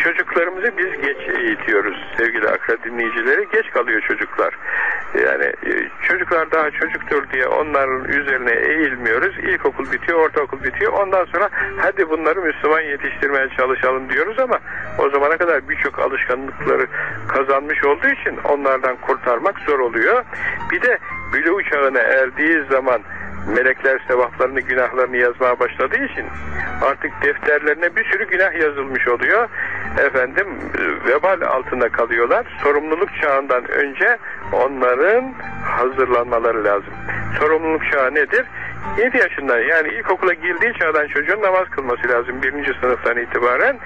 çocuklarımızı biz geç eğitiyoruz sevgili akra dinleyicileri. Geç kalıyor çocuklar. Yani çocuklar daha çocuktur diye onların üzerine eğilmiyoruz. İlkokul bitiyor, ortaokul bitiyor. Ondan sonra hadi bunları Müslüman yetiştirmeye çalışalım diyoruz ama o zamana kadar birçok alışkanlıkları kazanmış olduğu için onlardan kurtarmak zor oluyor. Bir de bülûğ çağına erdiği zaman melekler sevaplarını, günahlarını yazmaya başladığı için artık defterlerine bir sürü günah yazılmış oluyor. Efendim, vebal altında kalıyorlar. Sorumluluk çağından önce onların hazırlanmaları lazım. Sorumluluk çağı nedir? 7 yaşında, yani ilkokula girdiği çağdan çocuğun namaz kılması lazım 1. sınıftan itibaren.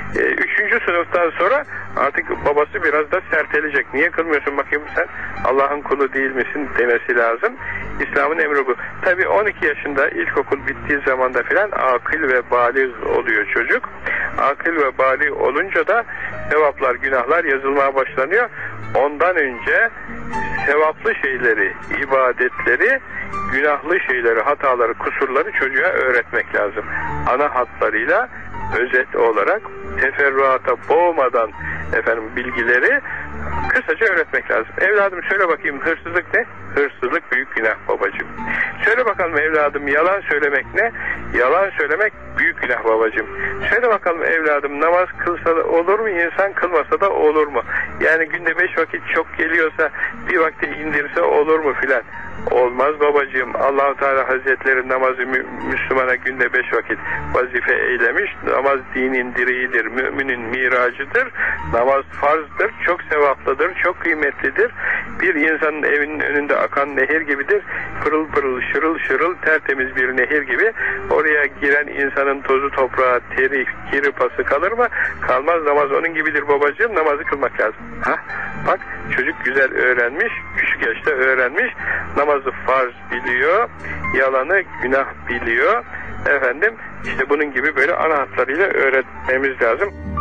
3. sınıftan sonra artık babası biraz da sertelecek. Niye kılmıyorsun bakayım sen? Allah'ın kulu değil misin demesi lazım. İslam'ın emri bu. Tabii 12 yaşında ilkokul bittiği zamanda filan akıl ve bâlig oluyor çocuk. Akıl ve bâlig olunca da sevaplar, günahlar yazılmaya başlanıyor. Ondan önce sevaplı şeyleri, ibadetleri, günahlı şeyleri, hataları, kusurları çocuğa öğretmek lazım. Ana hatlarıyla, özet olarak, teferruata boğmadan bilgileri kısaca öğretmek lazım. Evladım söyle bakayım, hırsızlık ne? Hırsızlık büyük günah babacığım. Söyle bakalım evladım, yalan söylemek ne? Yalan söylemek büyük günah babacığım. Söyle bakalım evladım, namaz kılsa da olur mu, insan kılmasa da olur mu? Yani günde 5 vakit çok geliyorsa bir vakti indirse olur mu filan? Olmaz babacığım. Allah-u Teala Hazretleri namazı Müslümana günde 5 vakit vazife eylemiş. Namaz dinin direğidir, müminin miracıdır. Namaz farzdır, çok sevaplıdır, çok kıymetlidir. Bir insanın evinin önünde akan nehir gibidir. Pırıl pırıl, şırıl şırıl, tertemiz bir nehir gibi. Oraya giren insanın tozu, toprağı, teri, kiri, pası kalır mı? Kalmaz. Namaz onun gibidir babacığım. Namazı kılmak lazım. Bak, çocuk güzel öğrenmiş, küçük yaşta öğrenmiş. Namazı farz biliyor, yalanı günah biliyor. İşte bunun gibi böyle ana hatlarıyla öğretmemiz lazım.